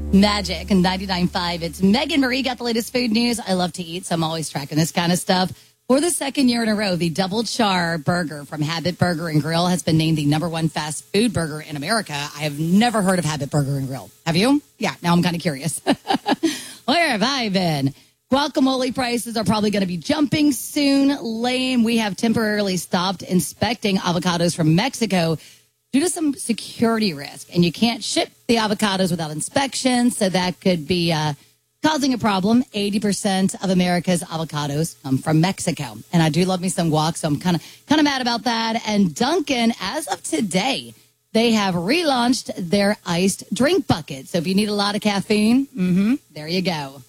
Magic 99.5. It's Megan Marie got the latest food news. I love to eat, so I'm always tracking this kind of stuff. For the second year in a row, the Double Char burger from Habit Burger and Grill has been named the #1 fast food burger in America. I have never heard of Habit Burger and Grill. Have you? Yeah, now I'm kind of curious. Where have I been? Guacamole prices are probably going to be jumping soon. Lane, we have temporarily stopped inspecting avocados from Mexico due to some security risk. And you can't ship the avocados without inspection, so that could be causing a problem. 80% of America's avocados come from Mexico. And I do love me some guac, so I'm kind of mad about that. And Dunkin', as of today, they have relaunched their iced drink bucket. So if you need a lot of caffeine, there you go.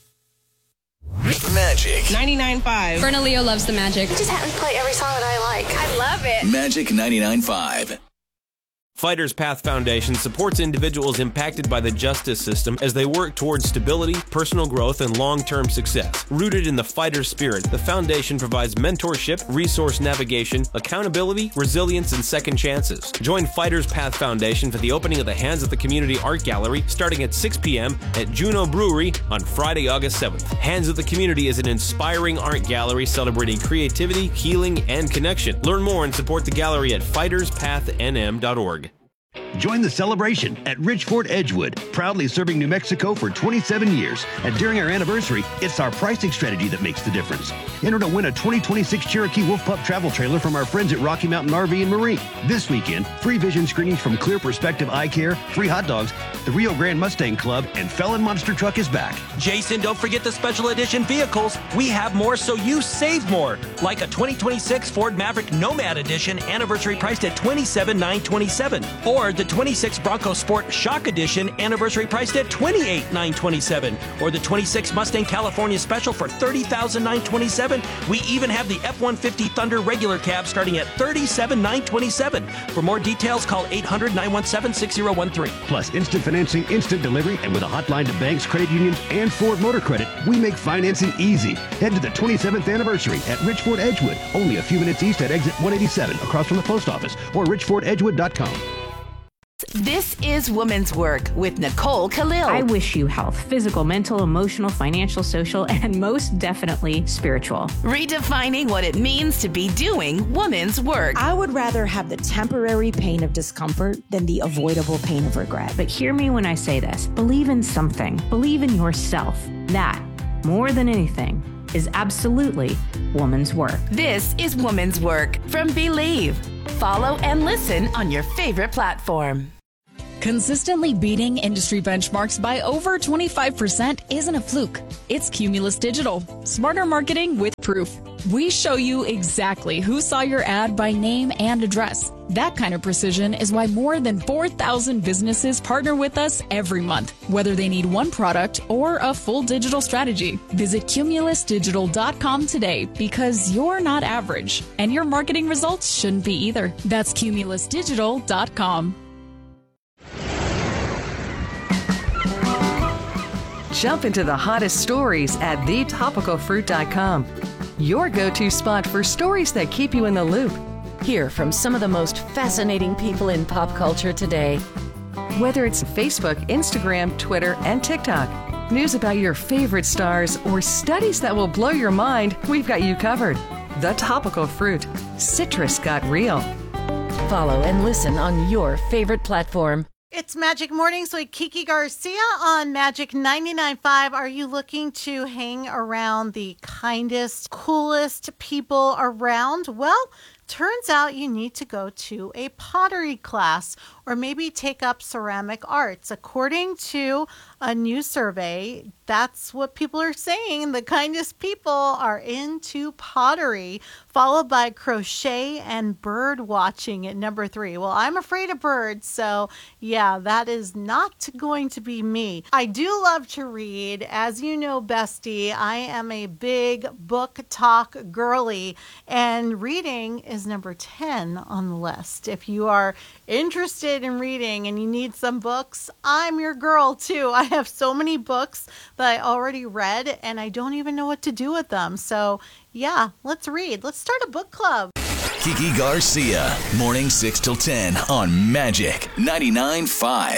Magic 99.5. Berna Leo loves the Magic. Just have me play every song that I like. I love it. Magic 99.5. Fighters Path Foundation supports individuals impacted by the justice system as they work towards stability, personal growth, and long-term success. Rooted in the fighter spirit, the foundation provides mentorship, resource navigation, accountability, resilience, and second chances. Join Fighters Path Foundation for the opening of the Hands of the Community Art Gallery starting at 6 p.m. at Juno Brewery on Friday, August 7th. Hands of the Community is an inspiring art gallery celebrating creativity, healing, and connection. Learn more and support the gallery at fighterspathnm.org. Join the celebration at Rich Ford Edgewood, proudly serving New Mexico for 27 years. And during our anniversary, it's our pricing strategy that makes the difference. Enter to win a 2026 Cherokee Wolf Pup travel trailer from our friends at Rocky Mountain RV and Marine. This weekend, free vision screenings from Clear Perspective Eye Care, free hot dogs, the Rio Grande Mustang Club, and Felon Monster Truck is back. Jason, don't forget the special edition vehicles. We have more so you save more. Like a 2026 Ford Maverick Nomad Edition, anniversary priced at $27,927. Or the 26 Bronco Sport Shock Edition, anniversary priced at $28,927. Or the 26 Mustang California Special for $30,927. We even have the F-150 Thunder regular cab starting at $37,927. For more details, call 800-917-6013. Plus instant financing, instant delivery, and with a hotline to banks, credit unions, and Ford Motor Credit, we make financing easy. Head to the 27th anniversary at Rich Ford Edgewood, only a few minutes east at exit 187 across from the post office, or richfordedgewood.com. This is Women's Work with Nicole Khalil. I wish you health, physical, mental, emotional, financial, social, and most definitely spiritual. Redefining what it means to be doing women's work. I would rather have the temporary pain of discomfort than the avoidable pain of regret. But hear me when I say this. Believe in something. Believe in yourself. That, more than anything, is absolutely woman's work. This is Women's Work from Believe. Follow and listen on your favorite platform. Consistently beating industry benchmarks by over 25% isn't a fluke. It's Cumulus Digital. Smarter marketing with proof. We show you exactly who saw your ad by name and address. That kind of precision is why more than 4,000 businesses partner with us every month, whether they need one product or a full digital strategy. Visit cumulusdigital.com today because you're not average, and your marketing results shouldn't be either. That's cumulusdigital.com. Jump into the hottest stories at thetopicalfruit.com. Your go-to spot for stories that keep you in the loop. Hear from some of the most fascinating people in pop culture today. Whether it's Facebook, Instagram, Twitter, and TikTok, news about your favorite stars, or studies that will blow your mind, we've got you covered. The Topical Fruit. Citrus got real. Follow and listen on your favorite platform. It's Magic Mornings with Kiki Garcia on Magic 99.5. Are you looking to hang around the kindest, coolest people around? Well, turns out you need to go to a pottery class or maybe take up ceramic arts. According to a new survey, that's what people are saying. The kindest people are into pottery, followed by crochet and bird watching at number 3. Well, I'm afraid of birds, so yeah, that is not going to be me. I do love to read. As you know, bestie, I am a big book talk girly, and reading is number 10 on the list. If you are interested in reading and you need some books, I'm your girl too. I have so many books that I already read and I don't even know what to do with them. So yeah, let's read. Let's start a book club. Kiki Garcia, morning 6 till 10 on Magic 99.5.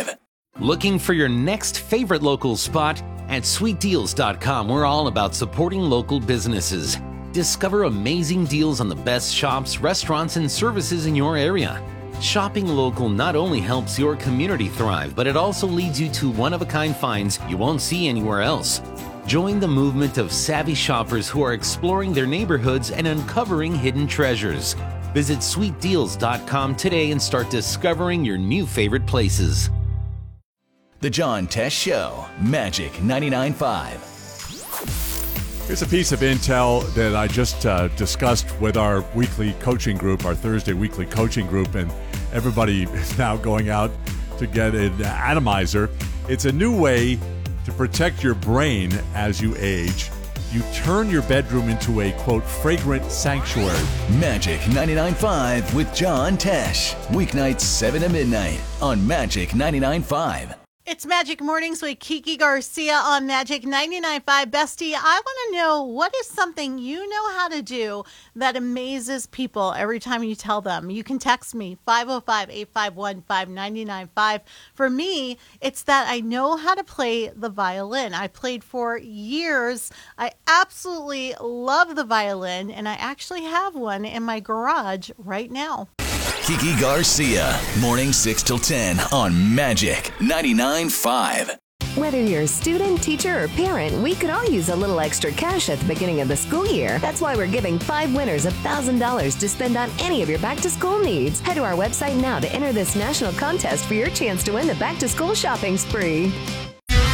Looking for your next favorite local spot? At sweetdeals.com, we're all about supporting local businesses. Discover amazing deals on the best shops, restaurants, and services in your area. Shopping local not only helps your community thrive, but it also leads you to one-of-a-kind finds you won't see anywhere else. Join the movement of savvy shoppers who are exploring their neighborhoods and uncovering hidden treasures. Visit sweetdeals.com today and start discovering your new favorite places. The John Tesh Show, Magic 99.5. Here's a piece of intel that I just discussed with our weekly coaching group, our Thursday weekly coaching group, and everybody is now going out to get an atomizer. It's a new way to protect your brain as you age. You turn your bedroom into a, quote, fragrant sanctuary. Magic 99.5 with John Tesh. Weeknights 7 to midnight on Magic 99.5. It's Magic Mornings with Kiki Garcia on Magic 99.5. Bestie, I want to know, what is something you know how to do that amazes people every time you tell them? You can text me, 505-851-5995. For me, it's that I know how to play the violin. I played for years. I absolutely love the violin, and I actually have one in my garage right now. Kiki Garcia, morning 6 till 10 on Magic 99.5. Whether you're a student, teacher, or parent, we could all use a little extra cash at the beginning of the school year. That's why we're giving 5 winners $1,000 to spend on any of your back-to-school needs. Head to our website now to enter this national contest for your chance to win the back-to-school shopping spree.